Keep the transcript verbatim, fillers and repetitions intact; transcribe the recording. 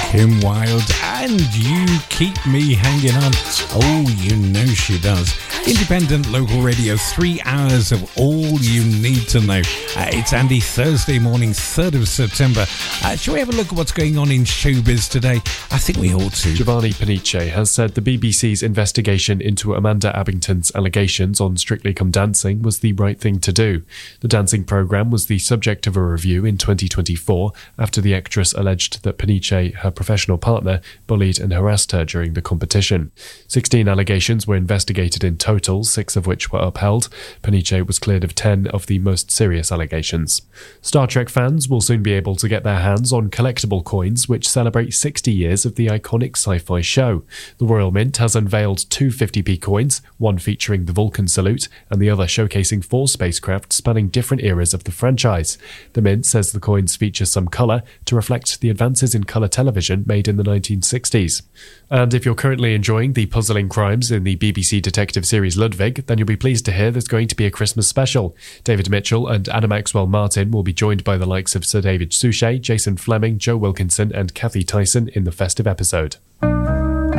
Kim Wilde, and You Keep Me Hanging On. Oh, you know she does. Independent local radio, three hours of all you need to know. Uh, it's Andy, Thursday morning, third of September. Uh, shall we have a look at what's going on in showbiz today? I think we ought to. Giovanni Pernice has said the B B C's investigation into Amanda Abbington's allegations on Strictly Come Dancing was the right thing to do. The dancing programme was the subject of a review in twenty twenty-four after the actress alleged that Pernice, her professional partner, bullied and harassed her during the competition. sixteen allegations were investigated in total, six of which were upheld. Pernice was cleared of ten of the most serious allegations. Star Trek fans will soon be able to get their hands on collectible coins which celebrate sixty years of the iconic sci-fi show. The Royal Mint has unveiled two fifty p coins, one featuring the Vulcan salute and the other showcasing four spacecraft spanning different eras of the franchise. The Mint says the coins feature some colour to reflect the advances in colour television made in the nineteen sixties. And if you're currently enjoying the puzzling crimes in the B B C detective series Ludwig, then you'll be pleased to hear there's going to be a Christmas special. David Mitchell and Anna Maxwell Martin will be joined by the likes of Sir David Suchet, Jason Fleming, Joe Wilkinson and Kathy Tyson in the festive episode.